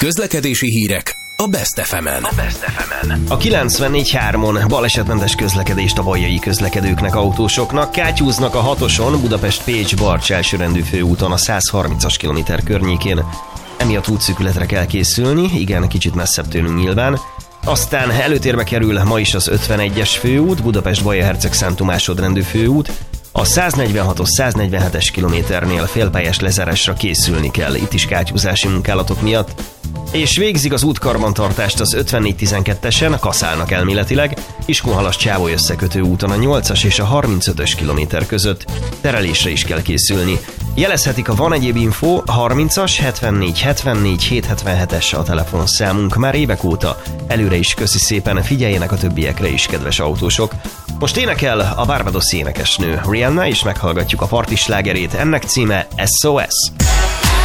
Közlekedési hírek a Best FM-en. A 94.3-on balesetmentes közlekedést a baljai közlekedőknek, autósoknak. Kátyúznak a 6-oson, Budapest-Pécs-Barcs elsőrendű főúton a 130-as kilométer környékén. Emiatt útszűkületre kell készülni, igen, kicsit messzebb tőlünk nyilván. Aztán előtérbe kerül ma is az 51-es főút, Budapest-Baja-Herceg-Szántu másodrendű főút. A 146-os, 147-es kilométernél félpályás lezárásra készülni kell, itt is kátyúzási munkálatok miatt. És végzik az útkarbantartást az 54-12-esen, kaszálnak elméletileg, Iskunhalas-Csávoly összekötő úton a 8-as és a 35-ös kilométer között. Terelésre is kell készülni. Jelezhetik, ha van egyéb info, 30-as, 74-74-777-es a telefonszámunk már évek óta. Előre is köszi szépen, figyeljenek a többiekre is, kedves autósok. Most énekel a Barbados énekesnő Rihanna, és meghallgatjuk a parti slágerét, ennek címe SOS.